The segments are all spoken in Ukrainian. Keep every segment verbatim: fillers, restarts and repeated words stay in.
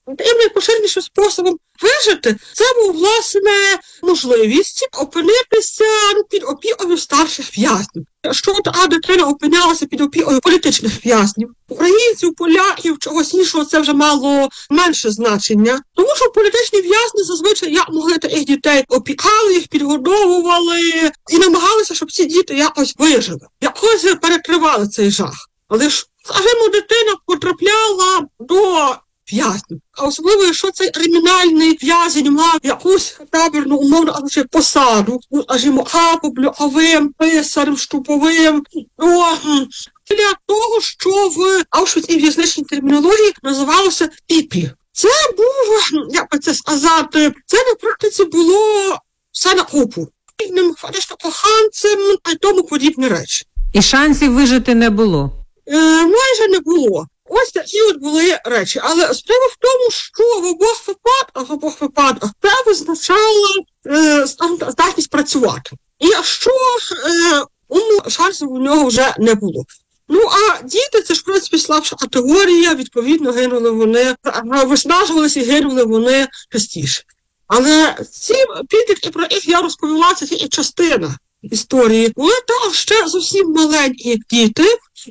Тим найпоширенішим способом вижити це був, власне, можливість опинитися під опікою старших в'язнів. Якщо та дитина опинялася під опікою політичних в'язнів, українців, поляків, чогось іншого, це вже мало менше значення. Тому що політичні в'язні зазвичай як могли таких дітей опікали, їх підгодовували і намагалися, щоб ці діти якось вижили, якось перекривали цей жах. Але ж, скажімо, дитина потрапляла до в'язнів. А особливо, якщо цей кримінальний в'язень мав якусь табірну, умовно, чи посаду, скажімо, апоблюковим, писарем, штуповим, то для того, що в Аушвіц і в'язничній термінології називалося піпі. Це був, як би це сказати, це на практиці було все на купу. Бідним, фактично, коханцем, а й тому подібні речі. І шансів вижити не було? Е, майже не було. Ось такі от були речі. Але справа в тому, що в обох випадках, в обох випадках це визначало е, здатність працювати. І якщо е, уму шансів у нього вже не було. Ну, а діти, це ж, в принципі, слабша категорія, відповідно, гинули вони, виснажувалися і гинули вони частіше. Але ці підлітки, про їх я розповіла, це тільки частина історії. Були там ще зовсім маленькі діти.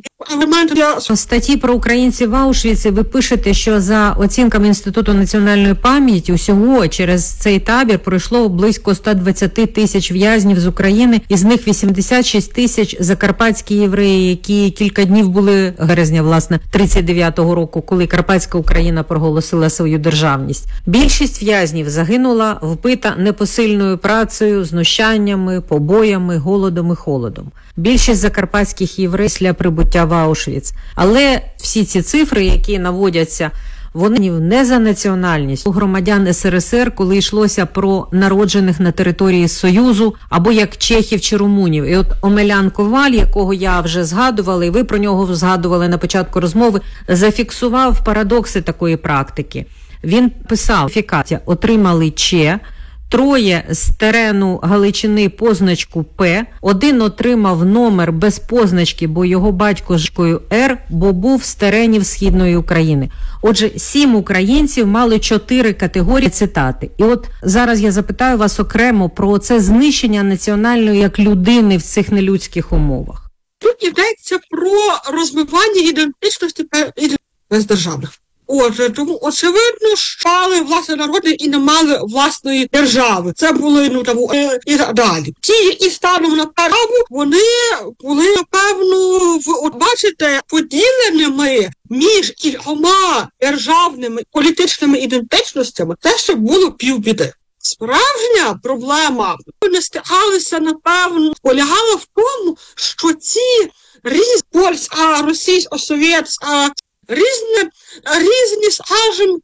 У статті про українців в Аушвіці ви пишете, що за оцінками Інституту національної пам'яті усього через цей табір пройшло близько сто двадцять тисяч в'язнів з України, із них вісімдесят шість тисяч закарпатські євреї, які кілька днів були березня, власне, тридцять дев'ятого року, коли Карпатська Україна проголосила свою державність. Більшість в'язнів загинула, вбита непосильною працею, знущаннями, побоями, голодом і холодом. Більшість закарпатських євреїв після прибуття в Аушвіц. Але всі ці цифри, які наводяться, вони не за національність. У громадян ес ер ес ер, коли йшлося про народжених на території Союзу, або як чехів чи румунів. І от Омелян Коваль, якого я вже згадувала, і ви про нього згадували на початку розмови, зафіксував парадокси такої практики. Він писав, фікація, отримали Че, троє з терену Галичини позначку П, один отримав номер без позначки, бо його батько з Р, бо був з теренів Східної України. Отже, сім українців мали чотири категорії, цитати. І от зараз я запитаю вас окремо про це знищення національної як людини в цих нелюдських умовах. Тут йдеться про розмивання ідентичності бездержавних. Отже, тому очевидно, що мали власне народи і не мали власної держави. Це були, ну, там, е, і далі. Ті, які станом на перевагу, вони були, напевно, в, от бачите, поділеними між кількома державними політичними ідентичностями. Це ще було півбіди. Справжня проблема, не стикалися, напевно, полягала в тому, що ці різні польська, російська, совєтська, Різні, різні, скажімо,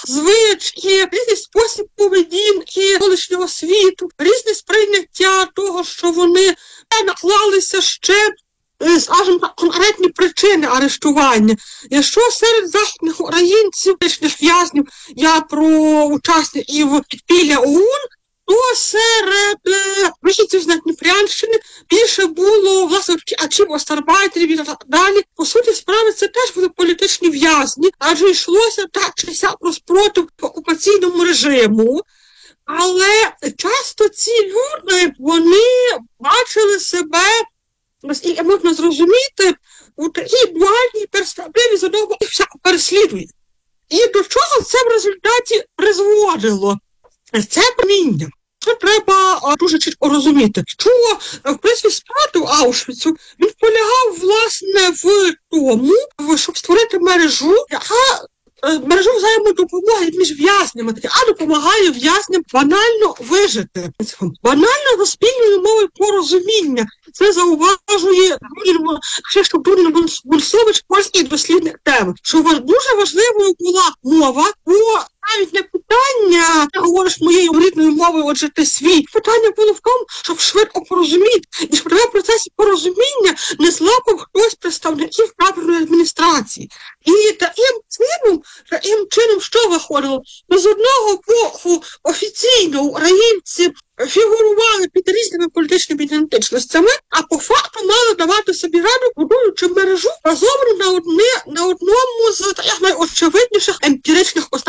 звички, різний спосіб поведінки колишнього світу, різне сприйняття того, що вони наклалися ще, скажімо, конкретні причини арештування. Якщо серед західних українців, колишніх в'язнів, я про учасників підпілля ОУН, то серед вихідців з Надніпрянщини більше було, власне, втікачів, остарбайтерів і так далі. По суті справи, це теж були політичні в'язні, адже йшлося так чи сяк про спротив окупаційному режиму. Але часто ці люди, вони бачили себе, наскільки можна зрозуміти, у такій дуальній перспективі, з одного боку всяко переслідують. І до чого це в результаті призводило? Це проміння. Це треба а, дуже чітко розуміти, що, в принципі, спротив Аушвіцу, він полягав, власне, в тому, щоб створити мережу, яка мережу взаємодопомоги між в'язнями, яка допомагає в'язням банально вижити. Банально за спільною мовою порозуміння. Це зауважує Кшиштоф Дунін-Бунцович, польський дослідник теми, що дуже важливою була мова, бо навіть не питання, ти говориш моєю рідною мовою, отже ти свій. Питання було в тому, щоб швидко порозуміти. І щоб в процесі порозуміння не злапав хтось представників табірної адміністрації. І таким чином, таким чином, що виходило? З одного боку офіційно українці фігурували під різними політичними ідентичностями, а по факту мали давати собі раду, будуючи мережу, базовану на, одне, на одному з таких найочевидніших емпіричних ознак